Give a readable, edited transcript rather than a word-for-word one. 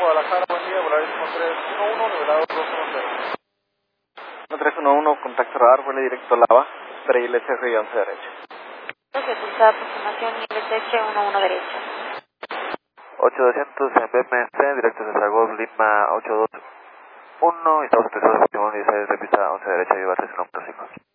Guadalajara, buen día, Volaris 1311, nivelado 210. 1311, contacto radar, vuelo directo a Lava, espera ILSF y 11 derecha. Ejecutada aproximación ILSF 11 derecha. 8200 en BMC, directo a Zaragoza, Lima 821, y estamos aterrizados en Timón 16, repisa 11 derecha, lleva 3 kilómetros 5.